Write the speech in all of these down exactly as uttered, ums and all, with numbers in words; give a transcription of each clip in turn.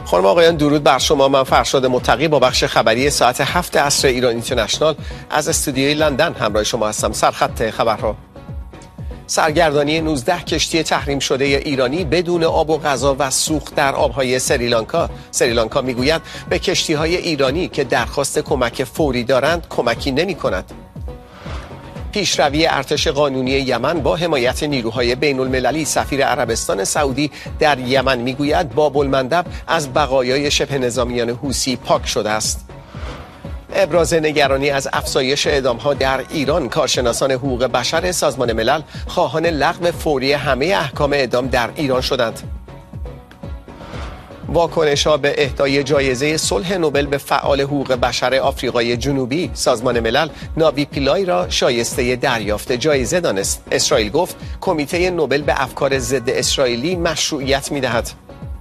خانم آقایان درود بر شما. من فرشاد متقی با بخش خبری ساعت هفت عصر ایران اینترنشنال از استودیوی لندن همراه شما هستم. سرخط خبرها: سرگردانی نوزده کشتی تحریم شده ایرانی بدون آب و غذا و سوخت در آبهای سریلانکا. سریلانکا میگوید به کشتی‌های ایرانی که درخواست کمک فوری دارند کمکی نمی‌کند. پیشروی ارتش قانونی یمن با حمایت نیروهای بین المللی. سفیر عربستان سعودی در یمن میگوید باب المندب از بقایای شبه نظامیان حوثی پاک شده است. ابراز نگرانی از افزایش اعدام‌ها در ایران. کارشناسان حقوق بشر سازمان ملل خواهان لغو فوری همه احکام اعدام در ایران شدند. واکنش‌ها به اهدای جایزه صلح نوبل به فعال حقوق بشر آفریقای جنوبی. سازمان ملل ناوی پیلای را شایسته دریافت جایزه دانست. اسرائیل گفت کمیته نوبل به افکار ضد اسرائیلی مشروعیت می‌دهد.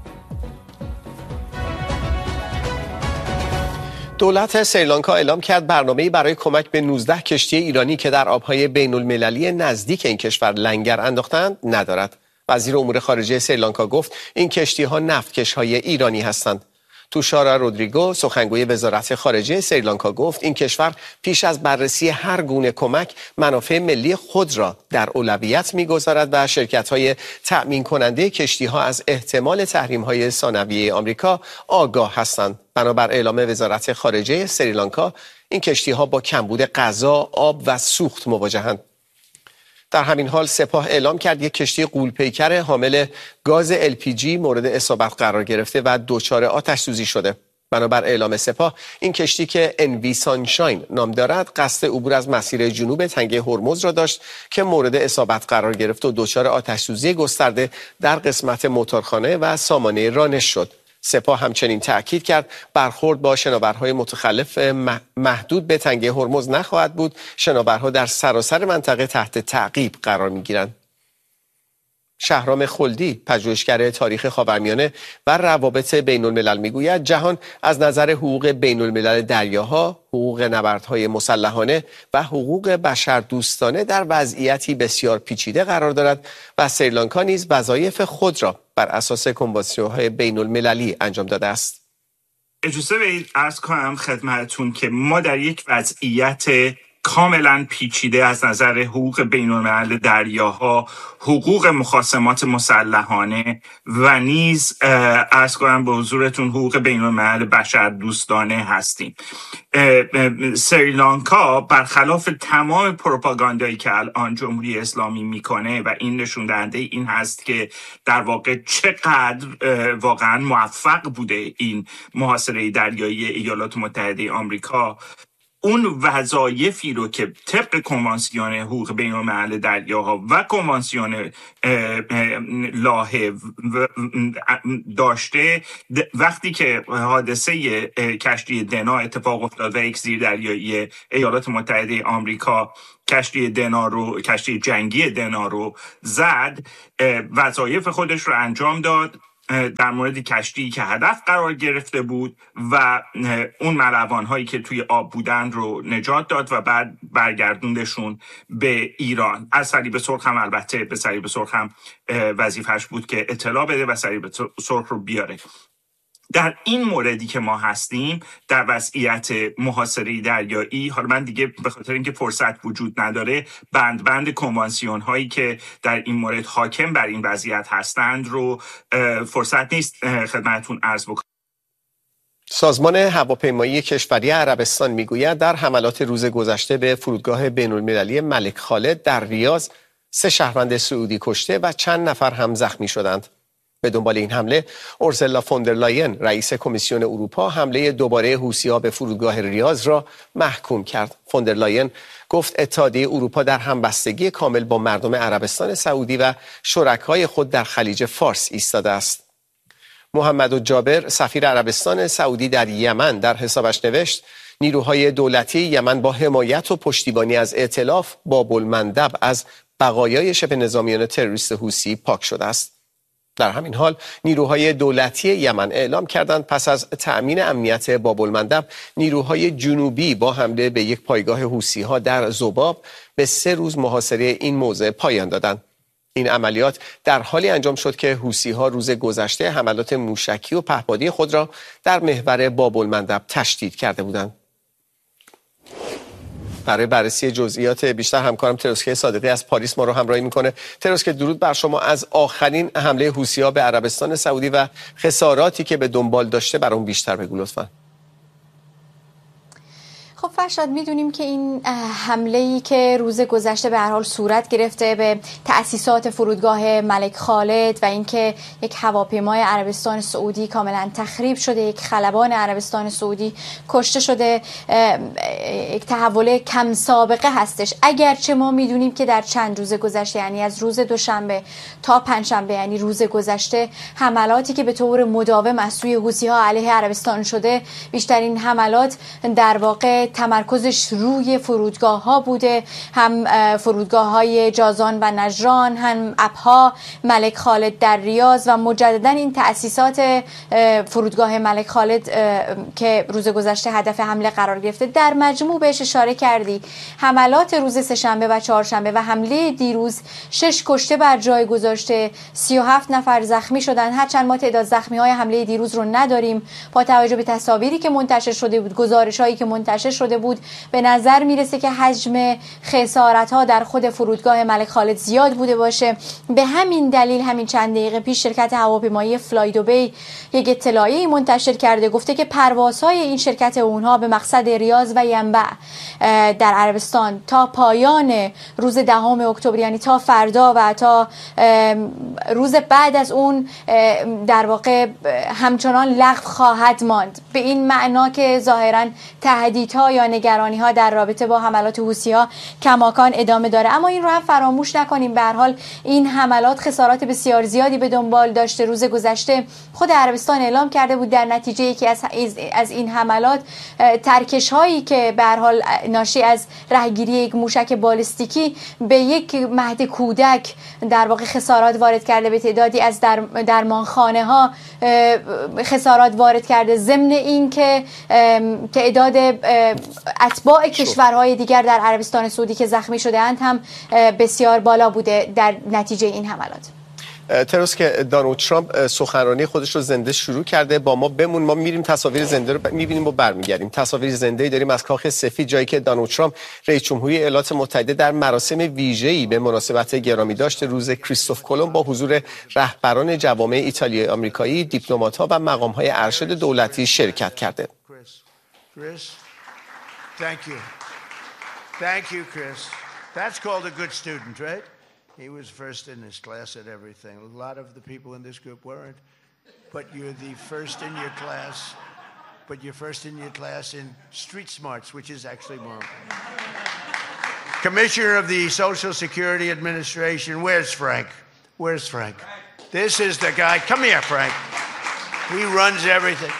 دولت سریلانکا اعلام کرد برنامه‌ای برای کمک به نوزده کشتی ایرانی که در آب‌های بین‌المللی نزدیک این کشور لنگر انداختند ندارد. وزیر امور خارجه سریلانکا گفت این کشتی‌ها نفتکش‌های ایرانی هستند. توشارا رودریگو سخنگوی وزارت خارجه سریلانکا گفت این کشور پیش از بررسی هر گونه کمک منافع ملی خود را در اولویت می‌گذارد و شرکت‌های تأمین کننده کشتی‌ها از احتمال تحریم‌های ثانویه آمریکا آگاه هستند. بنابر اعلام وزارت خارجه سریلانکا این کشتی‌ها با کمبود غذا، آب و سوخت مواجهند. در همین حال سپاه اعلام کرد یک کشتی غول‌پیکر حامل گاز ال پی جی مورد اصابت قرار گرفته و دچار آتش سوزی شده. بنابر اعلام سپاه این کشتی که انوی سانشاین نام دارد قصد عبور از مسیر جنوب تنگه هرمز را داشت که مورد اصابت قرار گرفت و دچار آتش سوزی گسترده در قسمت موتورخانه و سامانه رانش شد. سپاه همچنین تأکید کرد برخورد با شناورهای متخلف محدود به تنگه هرمز نخواهد بود. شناورها در سراسر منطقه تحت تعقیب قرار می‌گیرند. شهرام خلدی، پژوهشگر تاریخ خاورمیانه و روابط بین الملل میگوید جهان از نظر حقوق بین الملل دریاها، حقوق نبردهای مسلحانه و حقوق بشر دوستانه در وضعیتی بسیار پیچیده قرار دارد و سریلانکا نیز وظایف خود را بر اساس کنوانسیون‌های بین المللی انجام داده است. اجازه بدید عرض کنم خدمتتون که ما در یک وضعیت کاملا پیچیده از نظر حقوق بین الملل دریاها، حقوق مخاصمات مسلحانه و نیز عرض کنم به حضورتون حقوق بین الملل بشر دوستانه هستیم. سریلانکا برخلاف تمام پروپاگاندایی که الان جمهوری اسلامی میکنه و این نشون دهنده این هست که در واقع چقدر واقعا موفق بوده این محاصره دریایی ایالات متحده آمریکا، اون وظایفی رو که طبق کنوانسیون حقوق بین الملل دریاها و کنوانسیون لاهه داشته، وقتی که حادثه کشتی دنا اتفاق افتاد و یک زیردریایی ایالات متحده آمریکا کشتی دنا رو کشتی جنگی دنا رو زد، وظایف خودش رو انجام داد در مورد کشتی که هدف قرار گرفته بود و اون ملوان هایی که توی آب بودن رو نجات داد و بعد برگردوندشون به ایران. از صلیب سرخ هم البته به صلیب سرخ هم وظیفه‌اش بود که اطلاع بده و صلیب سرخ رو بیاره. در این موردی که ما هستیم در وضعیت محاصره دریایی، حالا من دیگه به خاطر اینکه فرصت وجود نداره بند بند کنوانسیون هایی که در این مورد حاکم بر این وضعیت هستند رو فرصت نیست خدمتتون عرض بکنم. سازمان هواپیمایی کشوری عربستان میگوید در حملات روز گذشته به فرودگاه بین‌المللی ملک خالد در ریاض سه شهروند سعودی کشته و چند نفر هم زخمی شدند. به دنبال این حمله اورسولا فوندرلاین رئیس کمیسیون اروپا حمله دوباره حوثی‌ها به فرودگاه ریاض را محکوم کرد. فوندرلاین گفت اتحادیه اروپا در همبستگی کامل با مردم عربستان سعودی و شرکای خود در خلیج فارس ایستاده است. محمد جابر سفیر عربستان سعودی در یمن در حسابش نوشت نیروهای دولتی یمن با حمایت و پشتیبانی از ائتلاف باب المندب از بقایای شبه نظامیان تروریست حوثی پاک شده است. در همین حال نیروهای دولتی یمن اعلام کردند پس از تأمین امنیت باب المندب نیروهای جنوبی با حمله به یک پایگاه حوثی‌ها در ذباب به سه روز محاصره این موضع پایان دادند. این عملیات در حالی انجام شد که حوثی‌ها روز گذشته حملات موشکی و پهپادی خود را در محور باب المندب تشدید کرده بودند. برای بررسی جزئیات بیشتر همکارم تروسکه صادقی از پاریس ما رو همراهی میکنه. تروسکه، درود بر شما. از آخرین حمله حوثی‌ها به عربستان سعودی و خساراتی که به دنبال داشته برام بیشتر بگو لطفاً. خب فرشاد، میدونیم که این حمله‌ای که روز گذشته به هر حال صورت گرفته به تأسیسات فرودگاه ملک خالد و اینکه یک هواپیمای عربستان سعودی کاملا تخریب شده، یک خلبان عربستان سعودی کشته شده، یک تحول کم سابقه هستش. اگرچه ما میدونیم که در چند روز گذشته، یعنی از روز دوشنبه تا پنجشنبه، یعنی روز گذشته، حملاتی که به طور مداوم از سوی حوثی‌ها علیه عربستان شده، بیشترین حملات در واقع تمرکزش روی فرودگاه ها بوده، هم فرودگاه های جازان و نجران، هم ابها، ملک خالد در ریاض و مجددا این تأسیسات فرودگاه ملک خالد که روز گذشته هدف حمله قرار گرفته. در مجموع بهش اشاره کردی، حملات روز سه‌شنبه و چهارشنبه و حمله دیروز شش کشته بر جای گذاشته، سی و هفت نفر زخمی شدن. هرچند ما تعداد زخمی های حمله دیروز رو نداریم، با توجه به تصاویری که منتشر شده بود، گزارش هایی که منتشر شده بود، به نظر میرسه که حجم خسارت ها در خود فرودگاه ملک خالد زیاد بوده باشه. به همین دلیل همین چند دقیقه پیش شرکت هواپیمایی فلای دوبی یک اطلاعیه منتشر کرده، گفته که پروازهای این شرکت اونها به مقصد ریاض و ینبع در عربستان تا پایان روز دهم اکتبر، یعنی تا فردا و تا روز بعد از اون، در واقع همچنان لغو خواهد ماند. به این معنا که ظاهرا تهدیدها یا نگرانی ها در رابطه با حملات حوثی‌ها کماکان ادامه داره. اما این رو هم فراموش نکنیم، به هر حال این حملات خسارات بسیار زیادی به دنبال داشته. روز گذشته خود عربستان اعلام کرده بود در نتیجه یکی از از این حملات ترکش هایی که به هر حال ناشی از رهگیری یک موشک بالستیکی به یک مهد کودک در واقع خسارات وارد کرده، به تعدادی از در درمانخانه ها خسارات وارد کرده، ضمن این که تعداد اتباع کشورهای دیگر در عربستان سعودی که زخمی شده‌اند هم بسیار بالا بوده در نتیجه این حملات. تروسکه، دونالد ترامپ سخنرانی خودش رو زنده شروع کرده. با ما بمون، ما میریم تصاویر زنده رو میبینیم و برمیگردیم. تصاویر زنده داریم از کاخ سفید، جایی که دونالد ترامپ رئیس جمهوری ایالات متحده در مراسم ویژه‌ای به مناسبت گرامی داشت روز کریستوف کلمب با حضور رهبران جوامع ایتالیایی آمریکایی، دیپلمات‌ها و مقام‌های ارشد دولتی شرکت کرده. Chris, thank you. Thank you, Chris. That's called a good student, right? He was first in his class at everything. A lot of the people in this group weren't, but you're the first in your class. But you're first in your class in street smarts, which is actually more important. Commissioner of the Social Security Administration. Where's Frank? Where's Frank? This is the guy. Come here, Frank. He runs everything.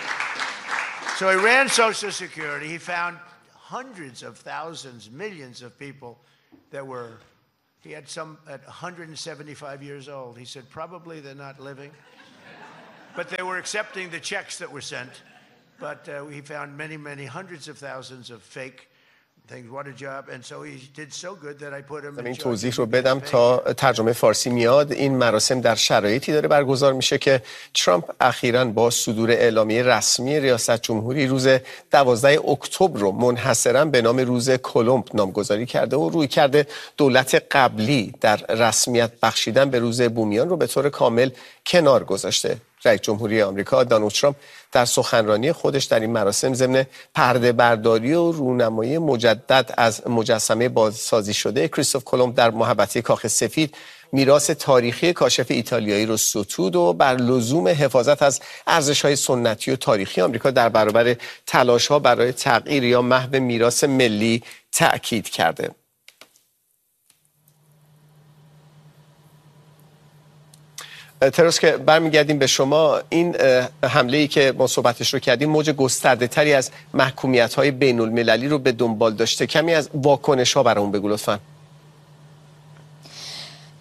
So he ran Social Security. He found hundreds of thousands, millions of people that were, he had some at one hundred seventy-five years old. He said, probably they're not living, but they were accepting the checks that were sent. But uh, he found many, many hundreds of thousands of fake things. What a job. And so he did so good that I put him in این charge. توضیح رو بدم تا ترجمه فارسی میاد. این مراسم در شرایطی داره برگزار میشه که ترامپ اخیراً با صدور اعلامیه رسمی ریاست جمهوری روز دوازدهم اکتبر رو منحصراً به نام روز کلمب نامگذاری کرده و روی کرده دولت قبلی در رسمیت بخشیدن به روز بومیان رو به طور کامل کنار گذاشته. رئیس جمهوری آمریکا دونالد ترامپ در سخنرانی خودش در این مراسم ضمن پرده برداری و رونمایی مجدد از مجسمه بازسازی شده کریستوف کلمب در محوطه کاخ سفید میراث تاریخی کاشف ایتالیایی رو ستود و بر لزوم حفاظت از ارزش‌های سنتی و تاریخی آمریکا در برابر تلاش‌ها برای تغییر یا محو میراث ملی تأکید کرده. تروسکه، برمیگردیم به شما. این حمله‌ای که ما صحبتش رو کردیم موج گسترده‌تری از محکومیت‌های بین‌المللی رو به دنبال داشته. کمی از واکنش‌ها برامون بگو لطفاً.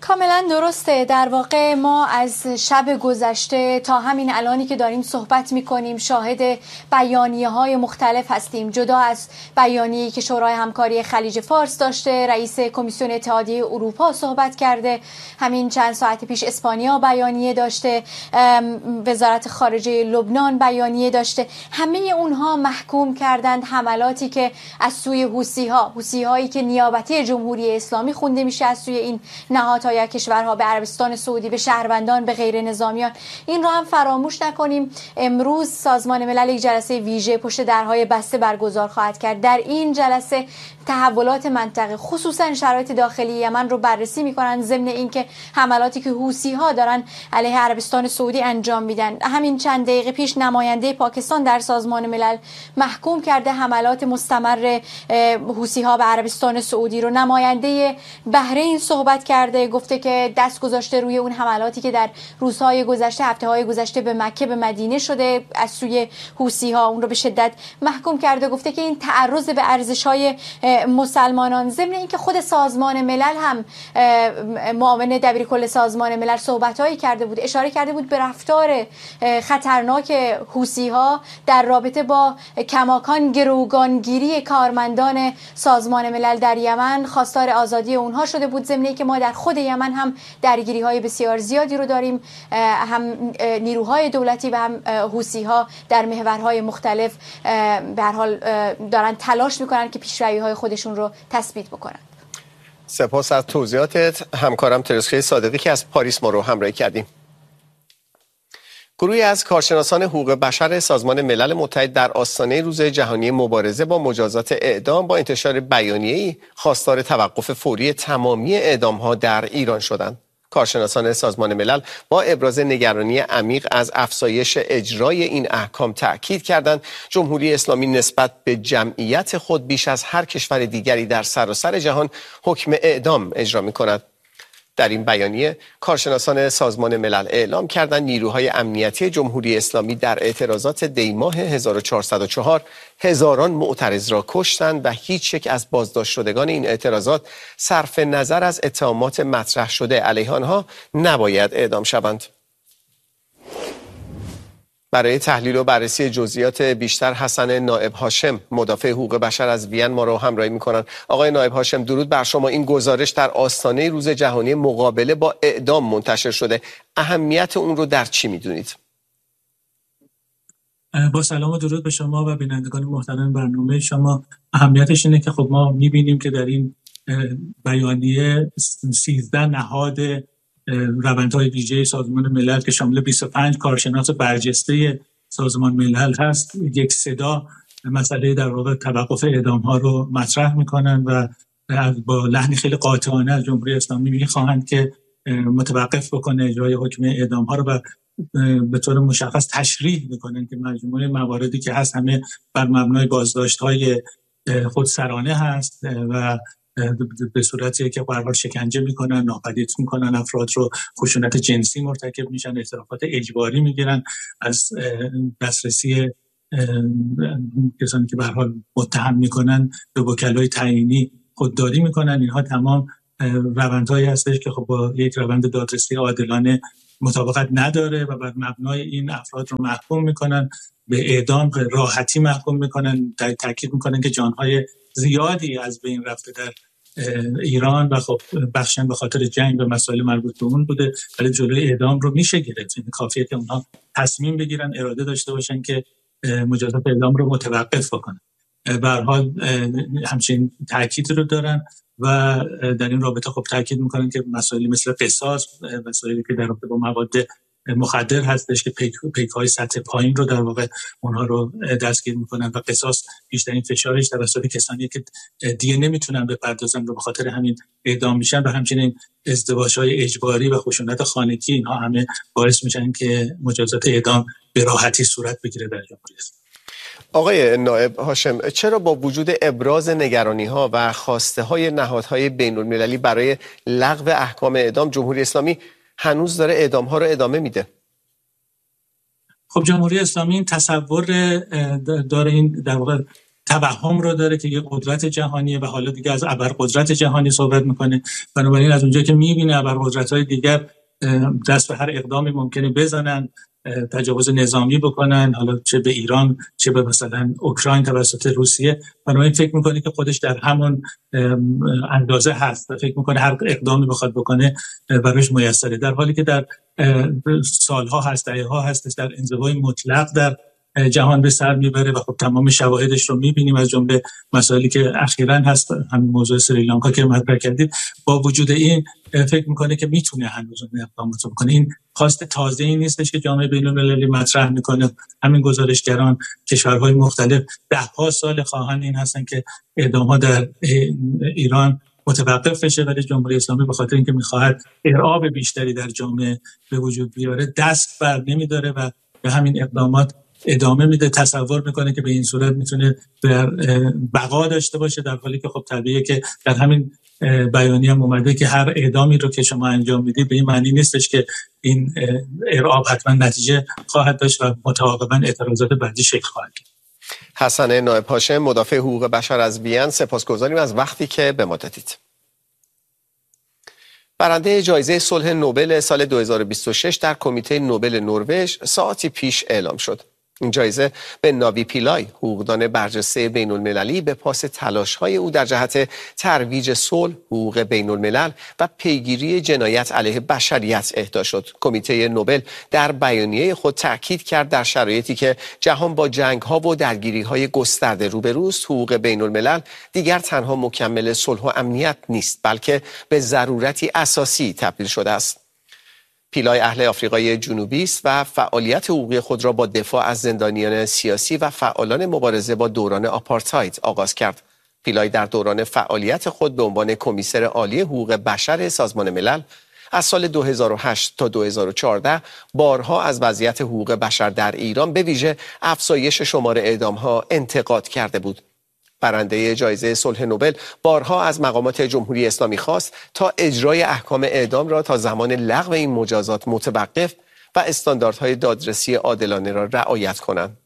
کاملا درسته. در واقع ما از شب گذشته تا همین الانی که داریم صحبت میکنیم شاهد بیانیه های مختلف هستیم. جدا از بیانیه‌ای که شورای همکاری خلیج فارس داشته، رئیس کمیسیون اتحادیه اروپا صحبت کرده، همین چند ساعت پیش اسپانیا بیانیه داشته، وزارت خارجه لبنان بیانیه داشته. همه اونها محکوم کردند حملاتی که از سوی حوثی‌ها، حوثی‌هایی که نیابتی جمهوری اسلامی خونده میشه از سوی این نهادهای کشورها به عربستان سعودی، به شهروندان، به غیر نظامیان. این را هم فراموش نکنیم. امروز سازمان ملل یک جلسه ویژه پشت درهای بسته برگزار خواهد کرد. در این جلسه تحولات منطقه، خصوصا شرایط داخلی یمن رو بررسی می‌کنند، ضمن اینکه حملاتی که حوثی‌ها دارن علیه عربستان سعودی انجام میدن. همین چند دقیقه پیش نماینده پاکستان در سازمان ملل محکوم کرده حملات مستمر حوثی‌ها به عربستان سعودی رو. نماینده بحرین صحبت کرده، گفته که دست گذاشته روی اون حملاتی که در روزهای گذشته، هفته‌های گذشته به مکه، به مدینه شده از سوی حوثی‌ها، اون رو به شدت محکوم کرده. گفته که این تعرض به ارزش‌های مسلمانان، ضمن اینکه خود سازمان ملل هم معاون دبیرکل سازمان ملل صحبت‌هایی کرده بود، اشاره کرده بود به رفتار خطرناک حوثی‌ها در رابطه با کماکان گروگانگیری کارمندان سازمان ملل در یمن، خواستار آزادی اونها شده بود. ضمن اینکه ما در خود یمن هم درگیری‌های بسیار زیادی رو داریم، هم نیروهای دولتی و هم حوثی‌ها در محورهای مختلف به هر حال دارن تلاش می‌کنن که پیشروی‌های خودشون رو تثبیت بکنن. سپاس از توضیحاتت همکارم ترسخی صادقی که از پاریس ما رو همراهی کردیم. گروهی از کارشناسان حقوق بشر سازمان ملل متحد در آستانه روز جهانی مبارزه با مجازات اعدام با انتشار بیانیه‌ای خواستار توقف فوری تمامی اعدام‌ها در ایران شدند. کارشناسان سازمان ملل با ابراز نگرانی عمیق از افزایش اجرای این احکام تأکید کردند جمهوری اسلامی نسبت به جمعیت خود بیش از هر کشور دیگری در سراسر جهان حکم اعدام اجرا می‌کند. در این بیانیه کارشناسان سازمان ملل اعلام کردند نیروهای امنیتی جمهوری اسلامی در اعتراضات دیماه هزار و چهارصد و چهار هزاران معترض را کشتند و هیچ یک از بازداشت شدگان این اعتراضات صرف نظر از اتهامات مطرح شده علیه آنها نباید اعدام شوند. برای تحلیل و بررسی جزئیات بیشتر حسن نائب هاشم مدافع حقوق بشر از وین ما رو همراهی می‌کنند. آقای نائب هاشم درود بر شما. این گزارش در آستانه روز جهانی مقابله با اعدام منتشر شده. اهمیت اون رو در چی می‌دونید؟ با سلام و درود به شما و بینندگان محترم برنامه شما. اهمیتش اینه که خب ما می‌بینیم که در این بیانیه سیزده نهاد روندهای ویژه سازمان ملل که شامل بیست و پنج کارشناس برجسته سازمان ملل هست، یک صدا مسئله در واقع توقف اعدام ها رو مطرح میکنن و با لحنی خیلی قاطعانه از جمهوری اسلامی میخواهند که متوقف بکنه اجرای حکم اعدام ها رو و به طور مشخص تشریح میکنن که مجموعه مواردی که هست همه بر مبنای بازداشت های خودسرانه هست و به صورتی که به هر حال شکنجه میکنن، ناپدید میکنن افراد رو، خشونت جنسی مرتکب میشن، اعترافات اجباری میگیرن، از دسترسی کسانی که به هر حال متهم میکنن به وکلای تعیینی خودداری میکنن. اینها تمام روندهایی هستش که خب با یک روند دادرسی عادلانه مطابقت نداره و بر مبنای این افراد رو محکوم میکنن به اعدام، راحتی محکوم میکنن. تاکید میکنن که جانهای زیادی از بین رفته در ایران و خب بخشاً به خاطر جنگ و مسائل مربوط به اون بوده، ولی جلوی اعدام رو میشه گرفت. یعنی کافیه که اونها تصمیم بگیرن، اراده داشته باشن که مجازات اعدام رو متوقف بکنن. به هر حال همچین تاکید رو دارن و در این رابطه خب تاکید میکنن که مسائلی مثل قصاص، مسائلی که در رابطه با مواد مخدر هستش که پیک پیک‌های سطح پایین رو در واقع اونها رو دستگیر میکنن و قصاص بیشترین فشارش توسط کسانی که دیگه نمیتونن بپردازن و به خاطر همین اعدام میشن و همچنین ازدواج‌های اجباری و خشونت خانگی، اینها همه باعث میشن که مجازات اعدام به راحتی صورت بگیره در جمهوری اسلامی. آقای نائب هاشم، چرا با وجود ابراز نگرانی‌ها و خواسته‌های نهادهای بین‌المللی برای لغو احکام اعدام جمهوری اسلامی هنوز داره اعدام‌ها رو ادامه میده؟ خب جمهوری اسلامی این تصور داره، این در واقع توهم رو داره که یه قدرت جهانیه و حالا دیگه از ابرقدرت جهانی صحبت میکنه. بنابراین از اونجایی که میبینه ابرقدرت‌های دیگر دست به هر اقدامی ممکنه بزنن، تجاوز نظامی بکنن، حالا چه به ایران چه به مثلا اوکراین توسط روسیه، بنابراین فکر میکنه که خودش در همون اندازه هست و فکر میکنه هر اقدامی بخواد بکنه براش میسره، در حالی که در سالها هست، دهه‌ها هستش در انزوای مطلق در جهان به سر میبره و خب تمام شواهدش رو میبینیم، از جمله مسائلی که اخیراً هست، همین موضوع سریلانکا که مطرح کردید. با وجود این فکر میکنه که میتونه هنوز اقدامات رو بکنه. این خواست تازه‌ای نیستش که جامعه بین‌المللی مطرح میکنه. همین گزارشگران کشورهای مختلف ده‌ها سال خواهان این هستن که اعدام‌ها در ایران متوقف بشه، ولی جمهوری اسلامی به خاطر اینکه میخواهد ارعاب بیشتری در جامعه به وجود بیاره دست بر نمیداره و به همین اقدامات ادامه میده. تصور میکنه که به این صورت میتونه در بقا داشته باشه، در حالی که خب طبیعیه که در همین بیانیه هم اومده که هر اعدامی رو که شما انجام میدید به این معنی نیستش که این ارعاب حتما نتیجه خواهد داشت و متعاقباً اعتراضات بعدی شکل خواهد گرفت. حسن نایب هاشم، مدافع حقوق بشر از وین، سپاسگزاریم از وقتی که به ما دادید. برنده جایزه صلح نوبل سال دو هزار و بیست و شش در کمیته نوبل نروژ ساعتی پیش اعلام شد. این جایزه به ناوی پیلای، حقوقدان برجسته بین المللی، به پاس تلاش‌های او در جهت ترویج صلح، حقوق بین الملل و پیگیری جنایت علیه بشریت اهدا شد. کمیته نوبل در بیانیه خود تاکید کرد در شرایطی که جهان با جنگ‌ها و درگیری‌های گسترده روبروست، حقوق بین الملل دیگر تنها مکمل صلح و امنیت نیست، بلکه به ضرورتی اساسی تبدیل شده است. پیلای اهل آفریقای جنوبی است و فعالیت حقوقی خود را با دفاع از زندانیان سیاسی و فعالان مبارزه با دوران آپارتاید آغاز کرد. پیلای در دوران فعالیت خود به عنوان کمیسر عالی حقوق بشر سازمان ملل از سال دو هزار و هشت تا دو هزار و چهارده بارها از وضعیت حقوق بشر در ایران، به ویژه افزایش شمار اعدام‌ها، انتقاد کرده بود. برنده جایزه صلح نوبل بارها از مقامات جمهوری اسلامی خواست تا اجرای احکام اعدام را تا زمان لغو این مجازات متوقف و استانداردهای دادرسی عادلانه را رعایت کنند.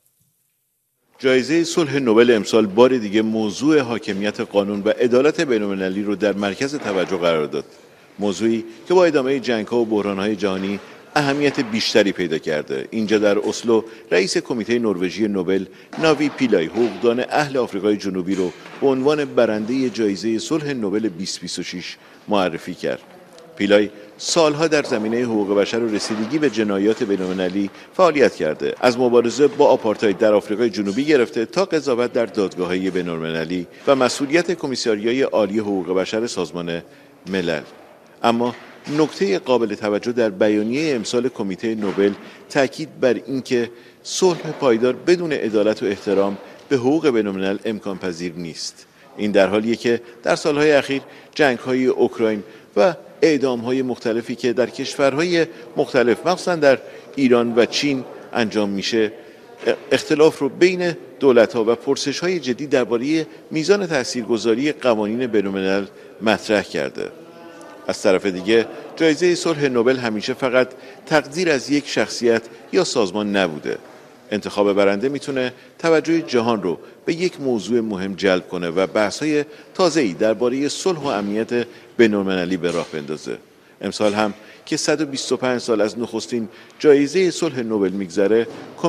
جایزه صلح نوبل امسال بار دیگه موضوع حاکمیت قانون و عدالت بین‌المللی رو در مرکز توجه قرار داد. موضوعی که با ادامه جنگ‌ها و بحران‌های جهانی اهمیت بیشتری پیدا کرده. اینجا در اسلو رئیس کمیته نروژی نوبل ناوی پیلای، حقوقدان اهل آفریقای جنوبی رو به عنوان برنده جایزه صلح نوبل بیست بیست و شش معرفی کرد. پیلای سالها در زمینه حقوق بشر و رسیدگی به جنایات بین‌المللی فعالیت کرده. از مبارزه با آپارتاید در آفریقای جنوبی گرفته تا قضاوت در دادگاه‌های بین‌المللی و مسئولیت کمیساریای عالی حقوق بشر سازمان ملل. اما نکته قابل توجه در بیانیه امسال کمیته نوبل تاکید بر اینکه صلح پایدار بدون عدالت و احترام به حقوق بین‌الملل امکان پذیر نیست. این در حالیه که در سالهای اخیر جنگ‌های اوکراین و اعدام‌های مختلفی که در کشورهای مختلف مخصوصاً در ایران و چین انجام میشه، اختلاف رو بین دولت‌ها و پرسش‌های جدی درباره میزان تاثیرگذاری قوانین بین‌الملل مطرح کرده. از طرف دیگه جایزه صلح نوبل همیشه فقط تقدیر از یک شخصیت یا سازمان نبوده. انتخاب برنده میتونه توجه جهان رو به یک موضوع مهم جلب کنه و بحث‌های تازه‌ای درباره صلح و امنیت بین‌المللی به راه بندازه. امسال هم که صد و بیست و پنج سال از نخستین جایزه صلح نوبل میگذره،